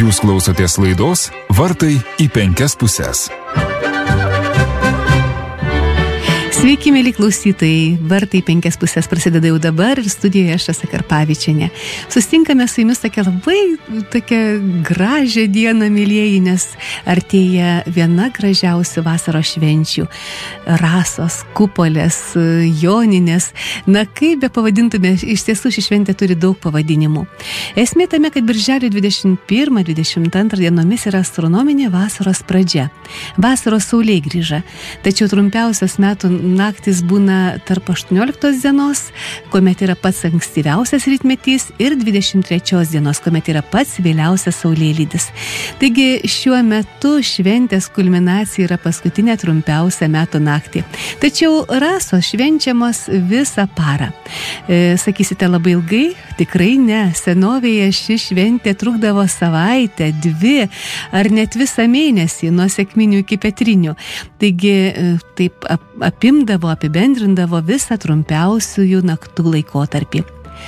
Jūs klausotės laidos Vartai į penkias puses. Sveiki, mėly klausytojai. Vartai į penkias pusės prasideda jau dabar ir studijoje aš Rasa Karpavičienė. Sustinkame su jumis tokią gražią dieną, mėlieji, nes artėja viena gražiausių vasaros švenčių. Rasos, kupolės, joninės. Na, kaip be pavadintume, iš tiesų ši šventė turi daug pavadinimų. Esmė tame, kad birželio 21-22 dienomis yra astronominė vasaros pradžia. Vasaros saulėgrįža. Tačiau trumpiausias metų naktis būna tarp 18 dienos, kuomet yra pats ankstyviausias rytmetys, ir 23 dienos, kuomet yra pats vėliausias saulėlydis. Taigi šiuo metu šventės kulminacija yra paskutinė trumpiausia metų naktį. Tačiau rasos švenčiamos visą parą. Sakysite, labai ilgai? Tikrai ne. Senovėje ši šventė trukdavo savaitę, 2 ar net visą mėnesį nuo sekminių iki petrinių. Taigi taip apibendrindavo visą trumpiausiųjų naktų laikotarpį.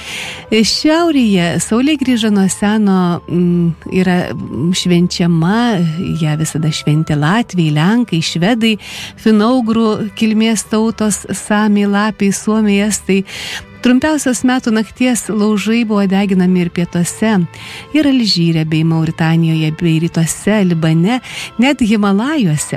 Šiaurėje saulėgrįža nuo seno yra švenčiama, ją visada šventė Latviai, Lenkai, Švedai, finougrų kilmės tautos, samiai, lapiai, suomiai, estai. Trumpiausios metų nakties laužai buvo deginami ir pietuose, ir Alžyre, bei Mauritanijoje, bei rytuose, Libane, net Himalajuose.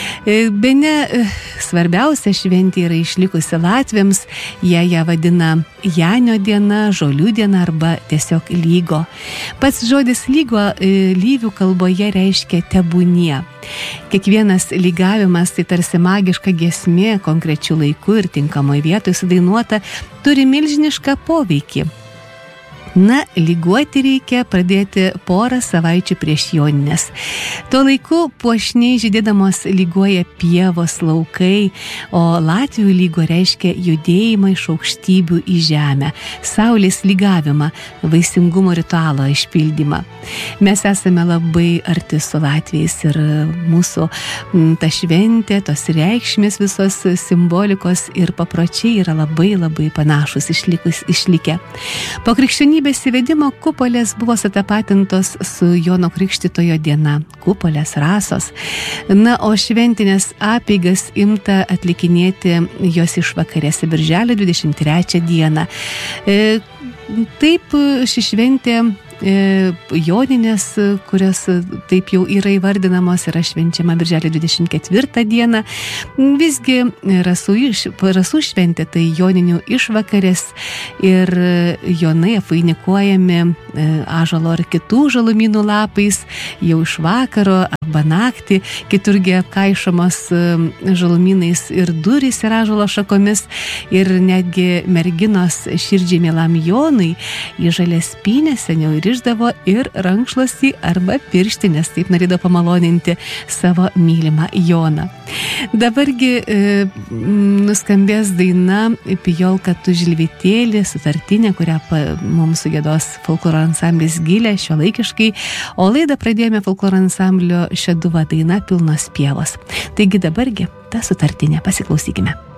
Bene svarbiausia šventė yra išlikusi latviams, jie ją vadina Janio diena, Žolių diena arba tiesiog lygo. Pats žodis lygo lyvių kalboje reiškia tebūnie. Kiekvienas lygavimas tai tarsi magiška giesmė konkrečių laikų ir tinkamoje vietoje sudainuota turi milžinišką poveikį. Na, lyguoti reikia pradėti porą savaičių prieš jonines. Tuo laiku puošniai žydėdamos lyguoja pievos, laukai, o Latvių lygo reiškia judėjimą iš aukštybių į žemę, saulės lygavimą, vaisingumo ritualo išpildymą. Mes esame labai arti su latviais ir mūsų ta šventė, tos reikšmės, visos simbolikos ir papročiai yra labai panašus išlikę. Po krikščionybės įvedimo kupolės buvo sutapatintos su Jono Krikštytojo diena, kupolės, rasos. Na, o šventinės apeigas imta atlikinėti jos išvakarėse birželio 23 dieną. Taip ši šventė joninės, kurios taip jau yra įvardinamos, yra švenčiama birželio 24 dieną. Visgi rasų šventė tai joninių išvakarės ir jonai apvainikuojami ąžuolo ar kitų žalumynų lapais jau iš vakaro arba naktį, kiturgi apkaišomos žalumynais ir durys ir ąžuolo šakomis, ir netgi merginos širdžiai mielam jonui į žalias pynės seniau rišdavo ir rankšluostį arba pirštinės, taip norėdavo pamaloninti savo mylimą Joną. Dabargi nuskambės daina Pijolka tu žilvitėlį, sutartinė, kurią mums sugiedos folkloro ansamblis Gilė šiuolaikiškai, o laidą pradėjome folkloro ansamblio Šeduva daina Pilnos pievos. Taigi dabargi ta sutartinė, pasiklausykime.